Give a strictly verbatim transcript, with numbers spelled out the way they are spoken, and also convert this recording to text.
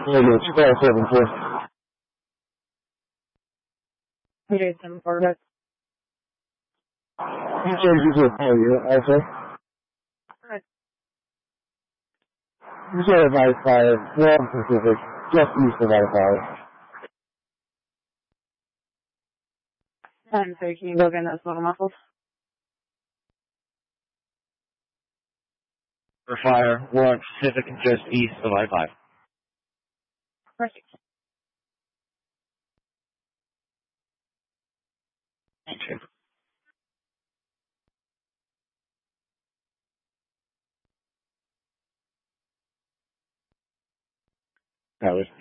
那个七号四五四。 Okay, seven four, but. 一线就是报名 Alpha。 Right. 一线 by five one Pacific, just east of I five. I'm sorry, can you go again? That's a little muffled. For fire, one Pacific, just east of I five. Perfect. Thank you. That was